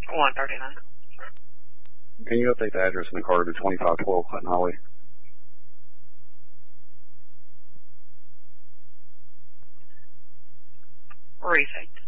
139. Can you update the address in the car to 2512 Hutton Holly? What do you think?